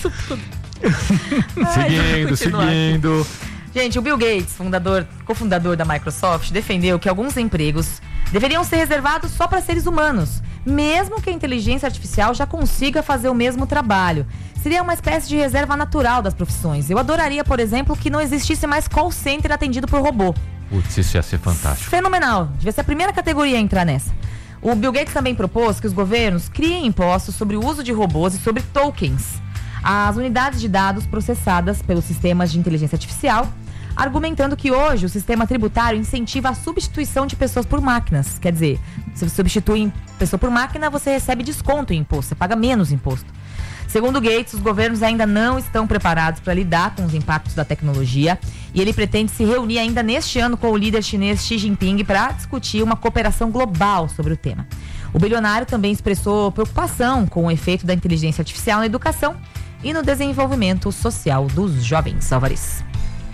Seguindo. Gente, o Bill Gates, cofundador da Microsoft, defendeu que alguns empregos deveriam ser reservados só para seres humanos, mesmo que a inteligência artificial já consiga fazer o mesmo trabalho. Seria uma espécie de reserva natural das profissões. Eu adoraria, por exemplo, que não existisse mais call center atendido por robô. Putz, isso ia ser fantástico. Fenomenal. Devia ser a primeira categoria a entrar nessa. O Bill Gates também propôs que os governos criem impostos sobre o uso de robôs e sobre tokens, as unidades de dados processadas pelos sistemas de inteligência artificial, argumentando que hoje o sistema tributário incentiva a substituição de pessoas por máquinas. Quer dizer, se você substitui pessoa por máquina, você recebe desconto em imposto, você paga menos imposto. Segundo Gates, os governos ainda não estão preparados para lidar com os impactos da tecnologia e ele pretende se reunir ainda neste ano com o líder chinês Xi Jinping para discutir uma cooperação global sobre o tema. O bilionário também expressou preocupação com o efeito da inteligência artificial na educação e no desenvolvimento social dos jovens. Álvares.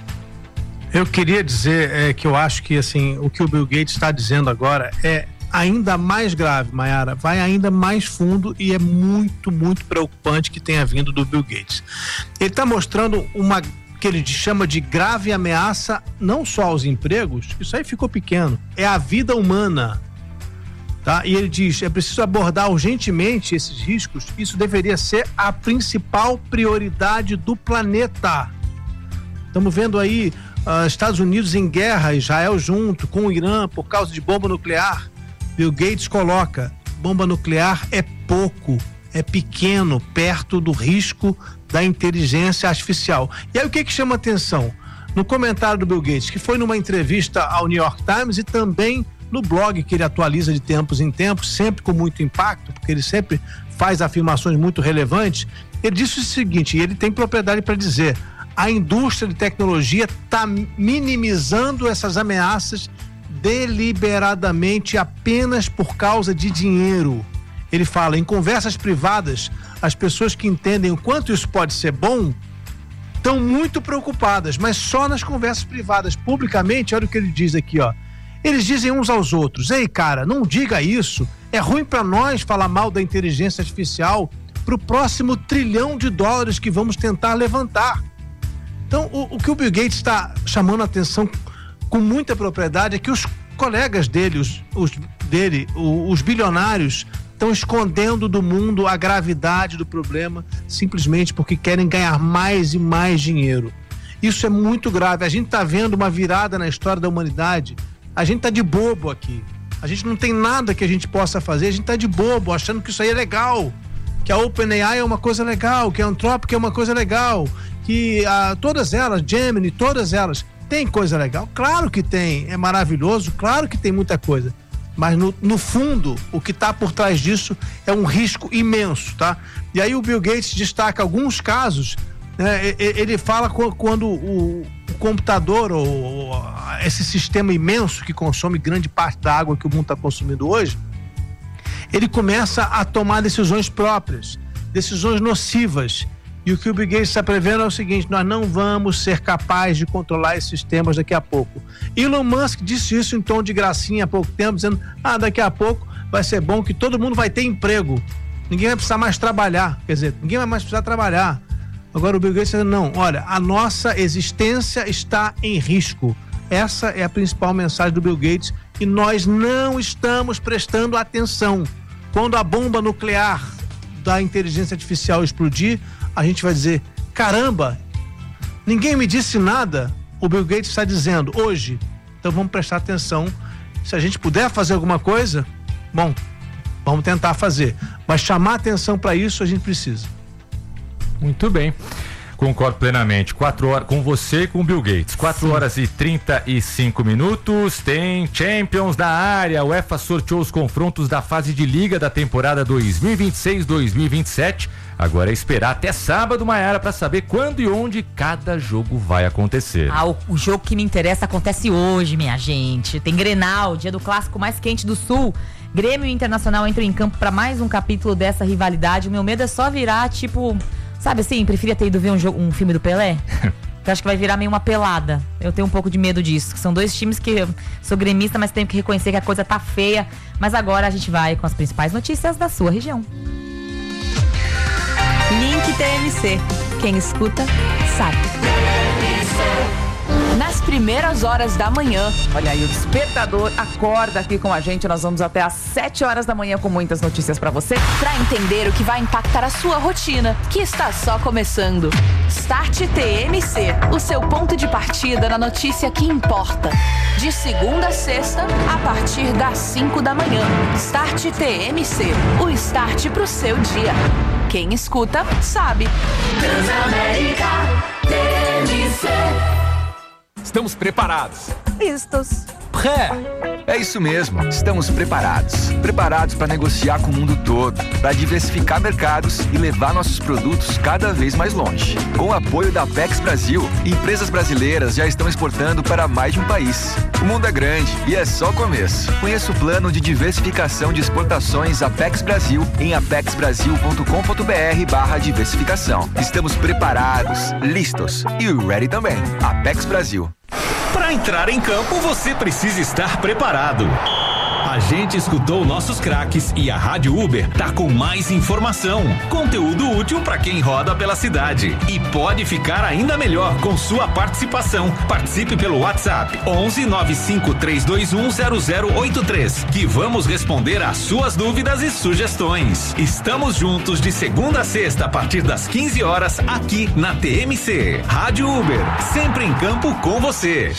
Eu queria dizer que eu acho que assim, o que o Bill Gates está dizendo agora é ainda mais grave, Mayara, vai ainda mais fundo e é muito, muito preocupante que tenha vindo do Bill Gates. Ele está mostrando uma que ele chama de grave ameaça não só aos empregos, isso aí ficou pequeno, é a vida humana. Tá? E ele diz, é preciso abordar urgentemente esses riscos, isso deveria ser a principal prioridade do planeta. Estamos vendo aí Estados Unidos em guerra, Israel junto com o Irã por causa de bomba nuclear. Bill Gates coloca, bomba nuclear é pouco, é pequeno, perto do risco da inteligência artificial. E aí o que chama atenção? No comentário do Bill Gates, que foi numa entrevista ao New York Times e também no blog que ele atualiza de tempos em tempos, sempre com muito impacto, porque ele sempre faz afirmações muito relevantes, ele disse o seguinte, e ele tem propriedade para dizer, a indústria de tecnologia está minimizando essas ameaças deliberadamente apenas por causa de dinheiro. Ele fala, em conversas privadas, as pessoas que entendem o quanto isso pode ser bom estão muito preocupadas, mas só nas conversas privadas. Publicamente, olha o que ele diz aqui, ó. Eles dizem uns aos outros, ei cara, não diga isso, é ruim para nós falar mal da inteligência artificial pro próximo $1 trilhão que vamos tentar levantar. Então, o que o Bill Gates está chamando a atenção com muita propriedade é que os colegas dele, os bilionários, estão escondendo do mundo a gravidade do problema simplesmente porque querem ganhar mais e mais dinheiro. Isso é muito grave. A gente está vendo uma virada na história da humanidade. A gente está de bobo aqui. A gente não tem nada que a gente possa fazer. A gente está de bobo, achando que isso aí é legal. Que a OpenAI é uma coisa legal, que a Anthropic é uma coisa legal, que todas elas, Gemini, todas elas, tem coisa legal? Claro que tem, é maravilhoso, claro que tem muita coisa. Mas no fundo, o que está por trás disso é um risco imenso, tá? E aí o Bill Gates destaca alguns casos, né? Ele fala quando o computador ou esse sistema imenso que consome grande parte da água que o mundo está consumindo hoje, ele começa a tomar decisões próprias, decisões nocivas. E o que o Bill Gates está prevendo é o seguinte, nós não vamos ser capazes de controlar esses sistemas daqui a pouco. Elon Musk disse isso em tom de gracinha há pouco tempo, dizendo, daqui a pouco vai ser bom que todo mundo vai ter emprego. Ninguém vai precisar mais trabalhar. Quer dizer, ninguém vai mais precisar trabalhar. Agora o Bill Gates está dizendo, não, olha, a nossa existência está em risco. Essa é a principal mensagem do Bill Gates e nós não estamos prestando atenção. Quando a bomba nuclear da inteligência artificial explodir, a gente vai dizer, caramba, ninguém me disse nada. O Bill Gates está dizendo hoje, então vamos prestar atenção. Se a gente puder fazer alguma coisa, bom, vamos tentar fazer. Mas chamar atenção para isso a gente precisa. Muito bem. Concordo plenamente. 4 horas com você e com o Bill Gates. 4 horas e 35 minutos. Tem Champions da área. A UEFA sorteou os confrontos da fase de liga da temporada 2026-2027. Agora é esperar até sábado, Mayara, para saber quando e onde cada jogo vai acontecer. O jogo que me interessa acontece hoje, minha gente. Tem Grenal, dia do clássico mais quente do Sul. Grêmio e Internacional entram em campo para mais um capítulo dessa rivalidade. O meu medo é só virar, tipo... Sabe assim, preferia ter ido ver um filme do Pelé? Eu acho que vai virar meio uma pelada. Eu tenho um pouco de medo disso. São dois times que eu sou gremista, mas tenho que reconhecer que a coisa tá feia. Mas agora a gente vai com as principais notícias da sua região. Link que TMC. Quem escuta, sabe. Nas primeiras horas da manhã. Olha aí, o Despertador acorda aqui com a gente. Nós vamos até às 7 horas da manhã com muitas notícias pra você. Pra entender o que vai impactar a sua rotina, que está só começando. Start TMC, o seu ponto de partida na notícia que importa. De segunda a sexta, a partir das 5 da manhã. Start TMC, o start pro seu dia. Quem escuta, sabe. Transamérica TMC. Estamos preparados. Vistos. Pré. É isso mesmo, estamos preparados. Preparados para negociar com o mundo todo, para diversificar mercados e levar nossos produtos cada vez mais longe. Com o apoio da Apex Brasil, empresas brasileiras já estão exportando para mais de um país. O mundo é grande e é só o começo. Conheça o plano de diversificação de exportações Apex Brasil em apexbrasil.com.br/diversificação. Estamos preparados, listos e ready também. Apex Brasil. Para entrar em campo, você precisa estar preparado. A gente escutou nossos craques e a Rádio Uber tá com mais informação, conteúdo útil para quem roda pela cidade. E pode ficar ainda melhor com sua participação. Participe pelo WhatsApp 11 95 321 0083, que vamos responder às suas dúvidas e sugestões. Estamos juntos de segunda a sexta a partir das 15 horas aqui na TMC. Rádio Uber, sempre em campo com você.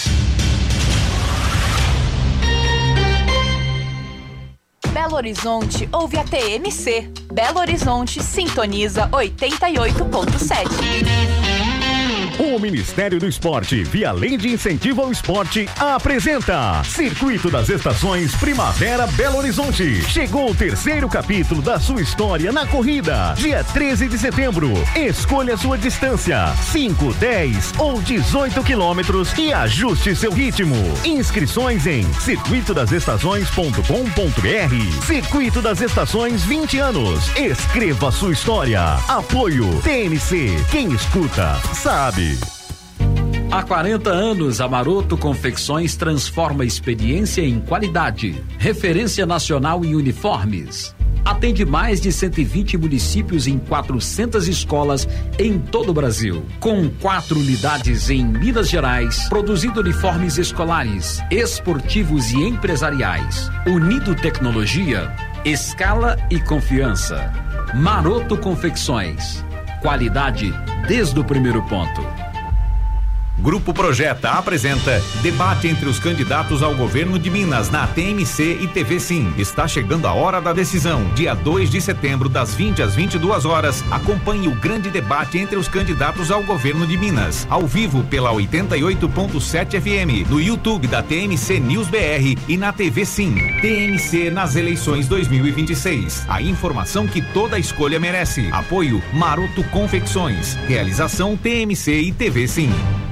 Belo Horizonte ouve a TMC. Belo Horizonte sintoniza 88.7. O Ministério do Esporte, via Lei de Incentivo ao Esporte, apresenta Circuito das Estações Primavera Belo Horizonte. Chegou o terceiro capítulo da sua história na corrida. Dia 13 de setembro. Escolha sua distância: 5, 10 ou 18 quilômetros e ajuste seu ritmo. Inscrições em circuitodasestações.com.br. Circuito das Estações 20 anos. Escreva sua história. Apoio TNC. Quem escuta, sabe. Há 40 anos, a Maroto Confecções transforma experiência em qualidade. Referência nacional em uniformes. Atende mais de 120 municípios em 400 escolas em todo o Brasil. Com 4 unidades em Minas Gerais, produzindo uniformes escolares, esportivos e empresariais. Unido Tecnologia, escala e confiança. Maroto Confecções. Qualidade desde o primeiro ponto. Grupo Projeta apresenta debate entre os candidatos ao governo de Minas na TMC e TV Sim. Está chegando a hora da decisão. Dia 2 de setembro, das 20 às 22 horas, acompanhe o grande debate entre os candidatos ao governo de Minas. Ao vivo pela 88.7 FM, no YouTube da TMC News BR e na TV Sim. TMC nas eleições 2026. A informação que toda escolha merece. Apoio Maroto Confecções. Realização TMC e TV Sim.